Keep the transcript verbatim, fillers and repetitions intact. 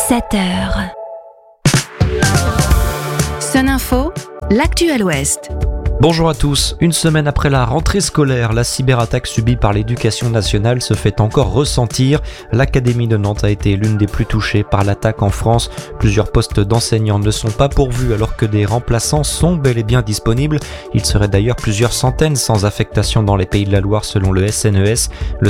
sept heures. Sun Info, l'actu à l'Ouest. Bonjour à tous. Une semaine après la rentrée scolaire, la cyberattaque subie par l'éducation nationale se fait encore ressentir. L'académie de Nantes a été l'une des plus touchées par l'attaque en France. Plusieurs postes d'enseignants ne sont pas pourvus alors que des remplaçants sont bel et bien disponibles. Il serait d'ailleurs plusieurs centaines sans affectation dans les Pays de la Loire selon le S N E S. Le